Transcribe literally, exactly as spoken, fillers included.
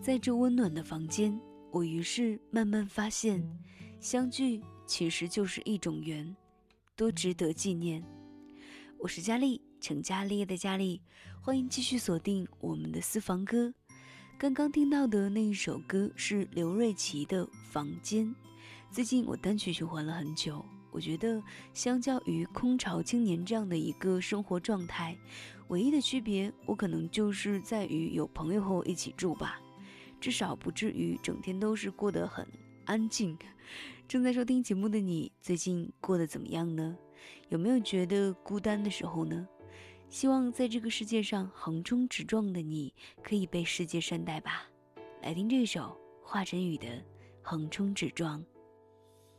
在这温暖的房间，我于是慢慢发现，相聚其实就是一种缘，多值得纪念。我是佳丽，成家立业的佳丽，欢迎继续锁定我们的私房歌。刚刚听到的那一首歌是刘瑞琦的《房间》，最近我单曲循环了很久，我觉得相较于空巢青年这样的一个生活状态，唯一的区别我可能就是在于有朋友和我一起住吧，至少不至于整天都是过得很安静。正在收听节目的你，最近过得怎么样呢？有没有觉得孤单的时候呢？希望在这个世界上横冲直撞的你可以被世界善待吧。来听这首华晨宇的《横冲直撞》。